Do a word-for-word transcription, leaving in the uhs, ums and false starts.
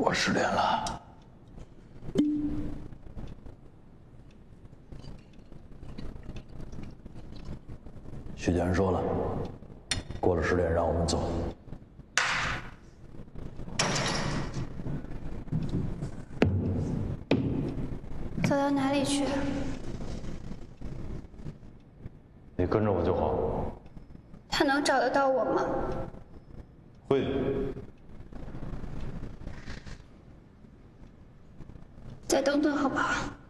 过十点了。许家人说了，过了十点让我们走。 走到哪里去？ 你跟着我就好。 他能找得到我吗？ 会的。 再等等好不好？